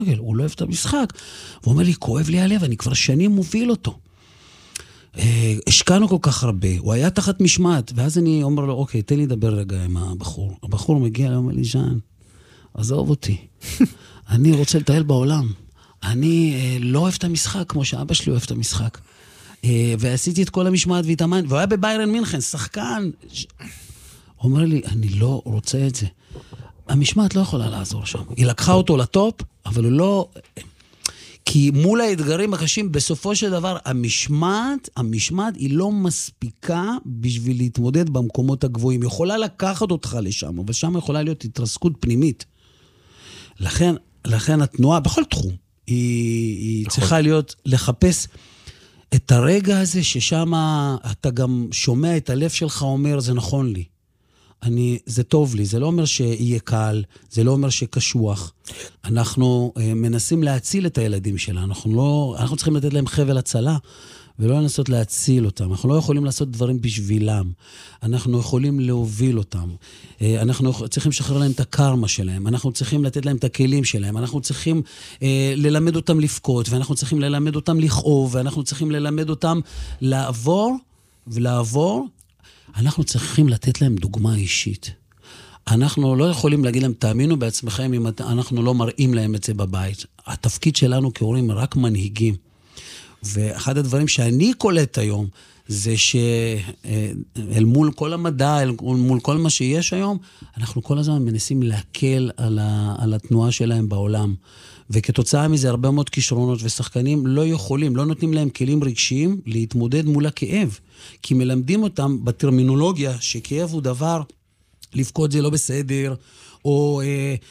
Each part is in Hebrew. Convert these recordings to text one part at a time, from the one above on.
הוא לא אוהב את המשחק. והוא אומר לי, כואב לי הלב, אני כבר שנים מוביל אותו. השקענו כל כך הרבה, הוא היה תחת משמעת, ואז אני אומר לו, אוקיי, תן לי לדבר רגע עם הבחור. הבחור מגיע, אומר לי, ז'אן, עזוב אותי. אני רוצה לטייל בעולם. אני לא אוהב את המשחק, כמו שאבא שלי אוהב את המשחק. ועשיתי את כל המשמעת והתאמן, והוא היה בביירן מינכן, שחקן. הוא אומר לי, אני לא רוצה את זה. המשמעת לא יכולה לעזור שם. היא לקחה אותו לטופ, אבל הוא לא... כי מול האתגרים הקשים, בסופו של דבר, המשמעת היא לא מספיקה בשביל להתמודד במקומות הגבוהים. היא יכולה לקחת אותך לשם, אבל שם יכולה להיות התרסקות פנימית. לכן התנועה, בכל תחום, היא צריכה להיות, לחפש את הרגע הזה, ששם אתה גם שומע את הלב שלך אומר, זה נכון לי. זה טוב לי, זה לא אומר שיהיה קל, זה לא אומר שקשוח. אנחנו מנסים להציל את הילדים שלנו, אנחנו צריכים לתת להם חבל הצלה, ולא לנסות להציל אותם. אנחנו לא יכולים לעשות דברים בשבילם. אנחנו יכולים להוביל אותם. אנחנו צריכים לשחרר להם את הקרמה שלהם. אנחנו צריכים לתת להם את הכלים שלהם. אנחנו צריכים ללמד אותם לפקות, ואנחנו צריכים ללמד אותם לכאוב, ואנחנו צריכים ללמד אותם לעבור. אנחנו צריכים לתת להם דוגמה אישית. אנחנו לא יכולים להגיד להם, תאמינו בעצמכם אם אנחנו לא מראים להם את זה בבית. התפקיד שלנו כהורים רק מנהיגים. ואחד הדברים שאני קולט היום, זה שאל מול כל המדע, אל מול כל מה שיש היום, אנחנו כל הזמן מנסים להקל על התנועה שלהם בעולם. וכתוצאה מזה הרבה מאוד כישרונות ושחקנים לא יכולים, לא נותנים להם כלים רגשיים להתמודד מול הכאב. כי מלמדים אותם בטרמינולוגיה שכאב הוא דבר, לפקוד זה לא בסדר, או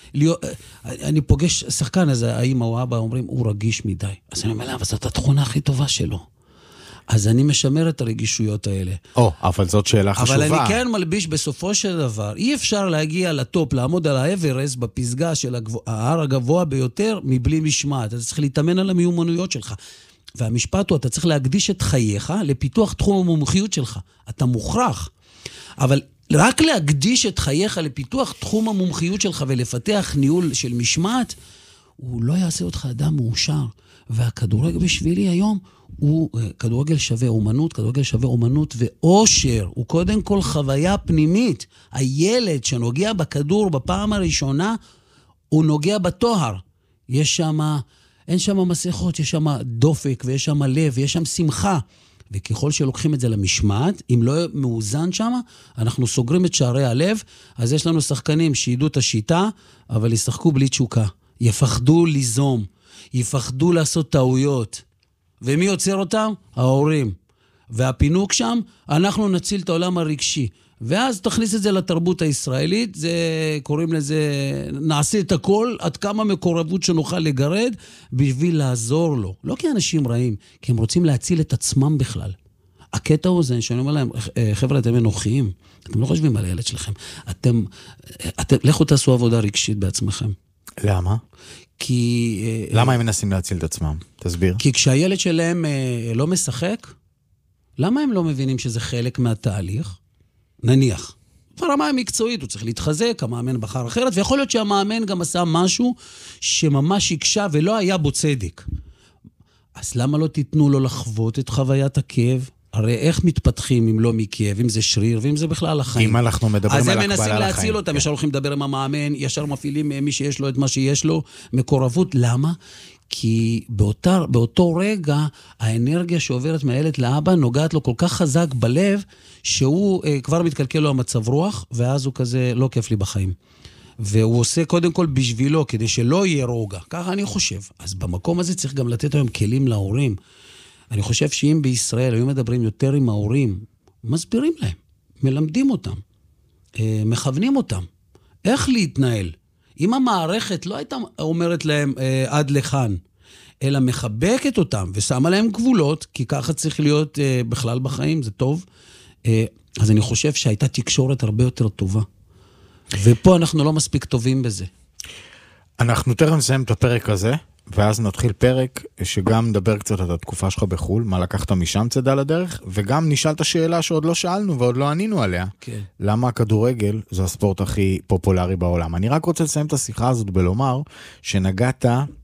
אני פוגש שחקן, אז האמא או האבא אומרים, הוא רגיש מדי. אז אני אומר לה, אבל זאת התכונה הכי טובה שלו. אז אני משמר את הרגישויות האלה. אבל זאת שאלה חשובה. אבל אני כן מלביש בסופו של דבר. אי אפשר להגיע לטופ, לעמוד על האברסט בפסגה של ההר הגבוה ביותר, מבלי משמעת. אתה צריך להתאמן על המיומנויות שלך. והמשפט הוא, אתה צריך להקדיש את חייך לפיתוח תחום המומחיות שלך. אתה מוכרח. אבל רק להקדיש את חייך לפיתוח תחום המומחיות שלך ולפתח ניהול של משמעת, הוא לא יעשה אותך אדם מאושר. והכדורגל בשבילי היום הוא כדורגל שווה אומנות, כדורגל שווה אומנות ואושר. הוא קודם כל חוויה פנימית. הילד שנוגע בכדור בפעם הראשונה, הוא נוגע בתואר. יש שם, אין שם מסכות, יש שם דופק ויש שם לב ויש שם שמחה. וככל שלוקחים את זה למשמעת, אם לא מאוזן שם, אנחנו סוגרים את שערי הלב, אז יש לנו שחקנים שידעו את השיטה, אבל ישחקו בלי תשוקה. יפחדו ליזום, יפחדו לעשות טעויות. ומי יוצר אותם? ההורים. והפינוק שם, אנחנו נציל את העולם הרגשי. ואז תכניס את זה לתרבות הישראלית, זה, קוראים לזה, נעשה את הכל, עד כמה מקורבות שנוכל לגרד, בשביל לעזור לו. לא כי אנשים רעים, כי הם רוצים להציל את עצמם בכלל. הקטע הוא זה, שאני אומר להם, חבר'ה, אתם אנוכיים, אתם לא חושבים על הילד שלכם. לכו תעשו עבודה רגשית בעצמכם. למה? כי... למה הם מנסים להציל את עצמם? תסביר. כי כשהילד שלהם לא משחק, למה הם לא מבינים שזה חלק מהתהליך? נניח. ברמה המקצועית, הוא צריך להתחזק, המאמן בחר אחרת, ויכול להיות שהמאמן גם עשה משהו שממש יקשה ולא היה בו צדק. אז למה לא תיתנו לו לחוות את חוויית הכאב? הרי איך מתפתחים אם לא מכאב, אם זה שריר, ואם זה בכלל החיים. אם אנחנו מדברים על הקבלה לחיים. אז הם מנסים להציל אותם, ישר הולכים לדבר עם המאמן, ישר מפעילים מי שיש לו את מה שיש לו, מקורבות. למה? כי באותו רגע, האנרגיה שעוברת מהילד לאבא נוגעת לו כל כך חזק בלב, שהוא כבר מתקלקל לו המצב רוח, ואז הוא כזה לא כיף לי בחיים. והוא עושה קודם כל בשבילו, כדי שלא יהיה רוגע. ככה אני חושב. אז במקום הזה צריך גם לתת היום כלים להורים. אני חושב שאם בישראל היו מדברים יותר עם ההורים, מסבירים להם, מלמדים אותם, מכוונים אותם, איך להתנהל. אם המערכת לא הייתה אומרת להם עד לכאן, אלא מחבקת אותם ושמה להם גבולות, כי ככה צריך להיות בכלל בחיים, זה טוב. אז אני חושב שהייתה תקשורת הרבה יותר טובה. ופה אנחנו לא מספיק טובים בזה. אנחנו תכף נסיים את הפרק הזה, ואז נתחיל פרק שגם נדבר קצת על התקופה שלך בחול, מה לקחת משם צדה לדרך, וגם נשאל את השאלה שעוד לא שאלנו ועוד לא ענינו עליה. כן. למה הכדורגל זה הספורט הכי פופולרי בעולם? אני רק רוצה לסיים את השיחה הזאת בלומר שנגעת